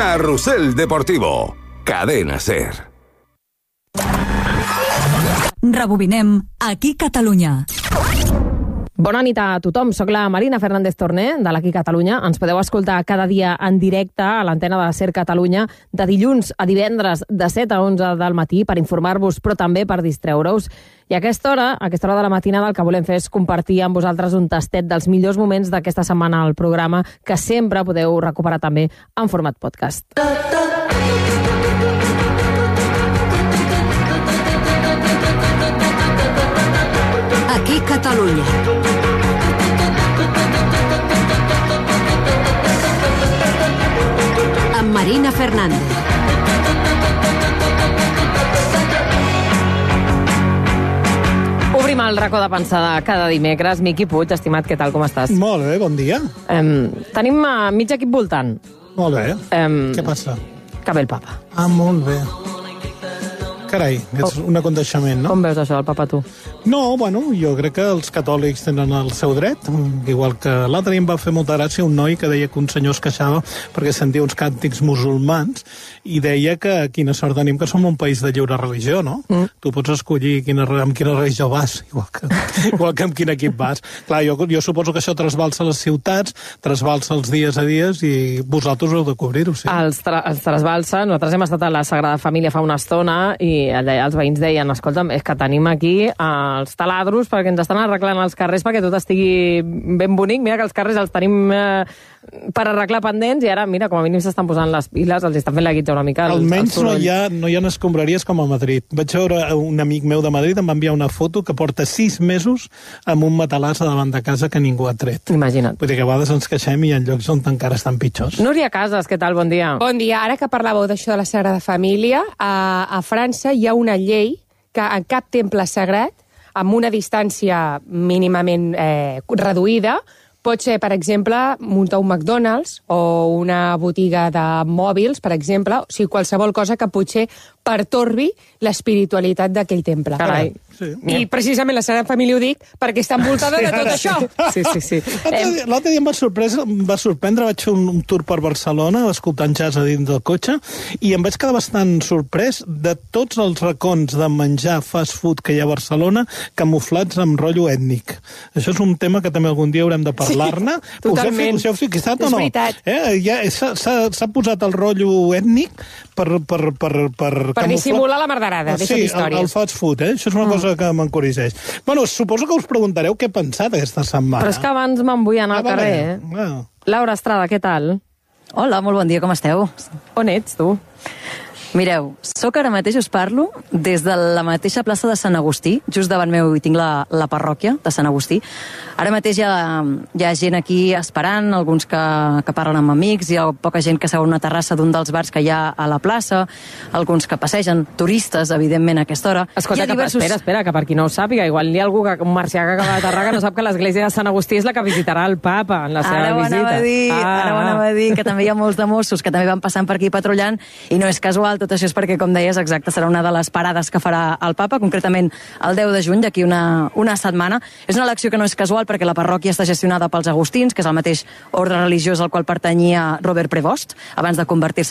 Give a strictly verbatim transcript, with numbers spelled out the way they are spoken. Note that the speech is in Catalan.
Carrusel Deportivo. Cadena SER. Rebobinem Aquí Catalunya. Bona nit a tothom, soc la Marina Fernández Torné, de l'Aquí Catalunya. Ens podeu escoltar cada dia en directe a l'antena de SER Catalunya, de dilluns a divendres, de set a onze del matí, per informar-vos, però també per distreure-us. I a aquesta hora, a aquesta hora de la matinada, el que volem fer és compartir amb vosaltres un tastet dels millors moments d'aquesta setmana al programa, que sempre podeu recuperar també en format podcast. Aquí Catalunya. Amb Marina Fernández. Obrim el racó de pensada cada dimecres. Miqui Puig, estimat, què tal, com estàs? Molt bé, bon dia. Um, tenim uh, mig equip voltant. Molt bé. Um, Què passa? Que ve el papa. Ah, molt bé. Carai, és un aconteixement, no? Com veus això, el papa, tu? No, bueno, jo crec que els catòlics tenen el seu dret, igual que l'altre dia em va fer molta gràcia un noi que deia que un senyor es queixava perquè sentia uns càntics musulmans i deia que quina sort tenim que som un país de lliure religió, no? Mm. Tu pots escollir quina, amb quina religió vas, igual que, igual que amb quin equip vas. Clar, jo, jo suposo que això trasbalsa les ciutats, trasbalsa els dies a dies i vosaltres heu de cobrir-ho, sí. Els, tra els trasbalsa. Nosaltres hem estat a la Sagrada Família fa una estona i allà els veïns deien, escolta'm, és que tenim aquí els taladros perquè ens estan arreglant els carrers perquè tot estigui ben bonic. Mira que els carrers els tenim eh, per arreglar pendents i ara, mira, com a mínim s'estan posant les piles, els estan fent la guitza una mica. El, Almenys no hi, ha, no hi ha escombraries com a Madrid. Vaig veure un amic meu de Madrid, em va enviar una foto que porta sis mesos amb un matalàs a davant de casa que ningú ha tret. Imagina't. Vull dir que a vegades ens queixem i hi ha llocs on encara estan pitjors. Núria Casas, què tal? Bon dia. Bon dia. Ara que parlàveu d'això de la Sagrada Família, a, a França hi ha una llei que en cap temple sagrat, amb una distància mínimament eh, reduïda, pot ser, per exemple, muntar un McDonald's o una botiga de mòbils, per exemple, o sigui, qualsevol cosa que potser pertorbi l'espiritualitat d'aquell temple. Carai. Sí. I precisament la Sagrada Família ho dic perquè està envoltada de tot això. Sí, sí, sí. L'altre dia em va, sorpresa, em va sorprendre, vaig fer un, un tour per Barcelona escoltant jazz a dins del cotxe i em vaig quedar bastant sorprès de tots els racons de menjar fast food que hi ha a Barcelona camuflats amb rotllo ètnic. Això és un tema que també algun dia haurem de parlar-ne. Sí, totalment. Us heu fixat o no? És veritat. Eh? Ja, s'ha posat el rotllo ètnic per, per, per, per, per dissimular la merderada d'aquestes sí, històries. Sí, el, el fast food, eh? Això és una mm. cosa que m'encoriseix. Bueno, suposo que us preguntareu què he pensat aquesta setmana. Però és que abans me'n vull anar ah, al carrer, vale. eh? Bueno. Laura Estrada, què tal? Hola, molt bon dia, com esteu? On ets, tu? Mireu, sóc ara mateix, us parlo, des de la mateixa plaça de Sant Agustí, just davant meu hi tinc la, la parròquia de Sant Agustí. Ara mateix hi ha, hi ha gent aquí esperant, alguns que, que parlen amb amics, hi ha poca gent que seu a una terrassa d'un dels bars que hi ha a la plaça, alguns que passegen, turistes, evidentment, a aquesta hora. Escolta, que, diversos... espera, espera, que per qui no ho sàpiga, igual hi ha algú, que, un marcià que acaba d'aterrar que no sap que l'església de Sant Agustí és la que visitarà el papa en la seva ara visita. Ara ho anava a dir, ah, ara ho anava a dir, que també hi ha molts de Mossos que també van passant per aquí patrullant, i no és casual, tot això és perquè, com deies, exacte, serà una de les parades que farà el papa, concretament el deu de juny, d'aquí una, una setmana. És una elecció que no és casual perquè la parròquia està gestionada pels agustins, que és el mateix ordre religiós al qual pertanyia Robert Prevost, abans de convertir-se